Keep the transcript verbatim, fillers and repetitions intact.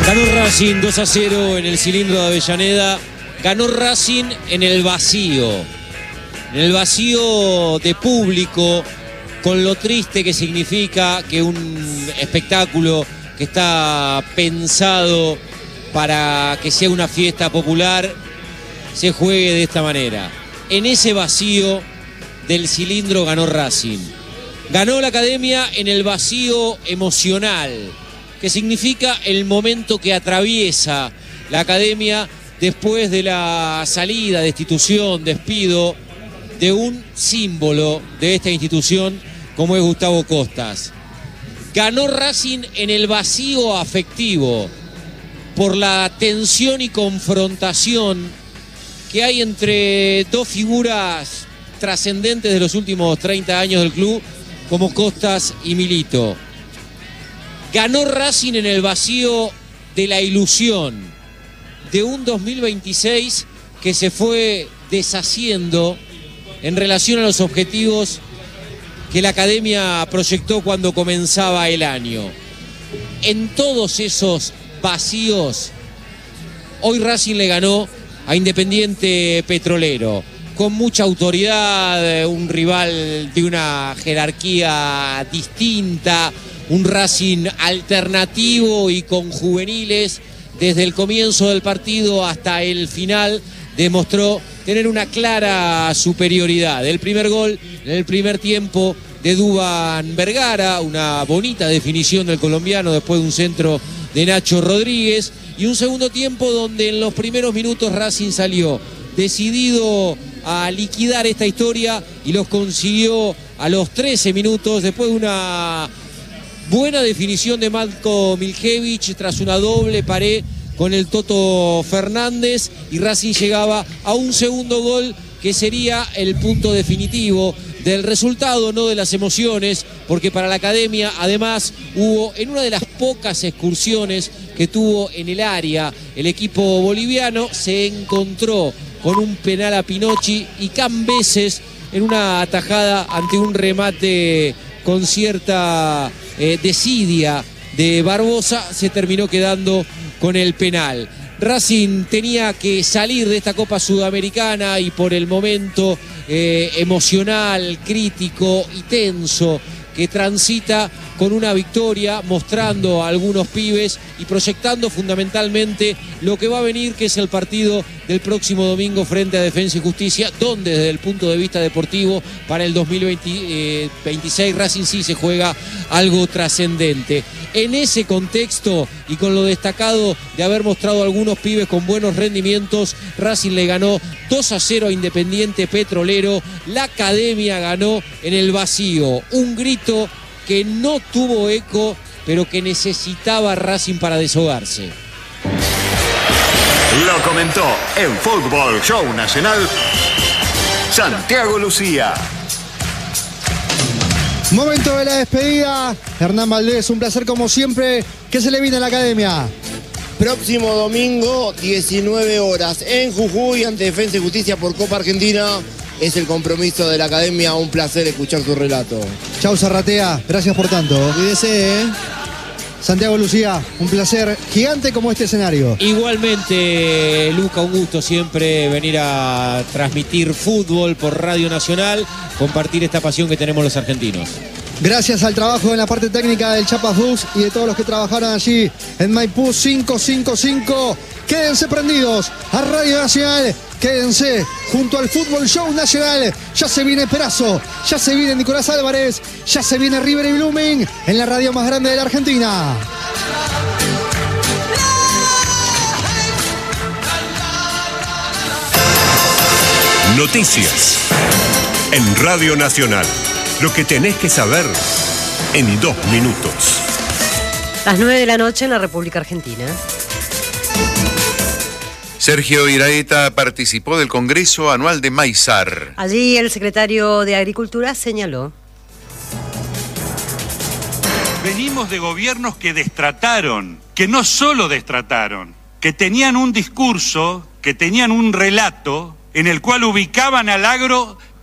Ganó Racing dos a cero en el cilindro de Avellaneda. Ganó Racing en el vacío. En el vacío de público, con lo triste que significa que un espectáculo que está pensado para que sea una fiesta popular se juegue de esta manera. En ese vacío del cilindro ganó Racing. Ganó la Academia en el vacío emocional, que significa el momento que atraviesa la Academia después de la salida, destitución, despido de un símbolo de esta institución como es Gustavo Costas. Ganó Racing en el vacío afectivo por la tensión y confrontación que hay entre dos figuras trascendentes de los últimos treinta años del club como Costas y Milito. Ganó Racing en el vacío de la ilusión de un dos mil veintiséis que se fue deshaciendo en relación a los objetivos que la Academia proyectó cuando comenzaba el año. En todos esos vacíos, hoy Racing le ganó a Independiente Petrolero, con mucha autoridad, un rival de una jerarquía distinta, un Racing alternativo y con juveniles. Desde el comienzo del partido hasta el final demostró tener una clara superioridad. El primer gol en el primer tiempo de Duván Vergara, una bonita definición del colombiano después de un centro de Nacho Rodríguez, y un segundo tiempo donde en los primeros minutos Racing salió decidido a liquidar esta historia y los consiguió a los trece minutos después de una buena definición de Matko Miljevic tras una doble pared con el Toto Fernández, y Racing llegaba a un segundo gol que sería el punto definitivo del resultado, no de las emociones, porque para la Academia además hubo, en una de las pocas excursiones que tuvo en el área el equipo boliviano, se encontró con un penal a Pinocchi y Cambeses en una atajada ante un remate con cierta eh, desidia de Barbosa, se terminó quedando con el penal. Racing tenía que salir de esta Copa Sudamericana y por el momento eh, emocional, crítico y tenso que transita con una victoria, mostrando a algunos pibes y proyectando fundamentalmente lo que va a venir, que es el partido del próximo domingo frente a Defensa y Justicia, donde desde el punto de vista deportivo para el dos mil veintiséis Racing sí se juega algo trascendente. En ese contexto y con lo destacado de haber mostrado a algunos pibes con buenos rendimientos, Racing le ganó dos a cero a Independiente Petrolero. La Academia ganó en el vacío, un grito que no tuvo eco, pero que necesitaba Racing para deshogarse. Lo comentó en Fútbol Show Nacional Santiago Lucía. Momento de la despedida. Hernán Valdés, un placer como siempre. ¿Qué se le viene a la Academia? Próximo domingo, diecinueve horas, en Jujuy, ante Defensa y Justicia por Copa Argentina. Es el compromiso de la Academia. Un placer escuchar su relato. Chau, Zarratea. Gracias por tanto. Cuídese, ¿eh? Santiago Lucía, un placer gigante como este escenario. Igualmente, Luca, un gusto siempre venir a transmitir fútbol por Radio Nacional, compartir esta pasión que tenemos los argentinos. Gracias al trabajo en la parte técnica del Chapas Bus y de todos los que trabajaron allí en Maipú quinientos cincuenta y cinco. Quédense prendidos a Radio Nacional. Quédense junto al Fútbol Show Nacional. Ya se viene Perazo, ya se viene Nicolás Álvarez, ya se viene River y Blooming en la radio más grande de la Argentina. Noticias en Radio Nacional. Lo que tenés que saber en dos minutos. Las nueve de la noche en la República Argentina. Sergio Iraeta participó del Congreso Anual de Maizar. Allí el secretario de Agricultura señaló: venimos de gobiernos que destrataron, que no solo destrataron, que tenían un discurso, que tenían un relato en el cual ubicaban al agro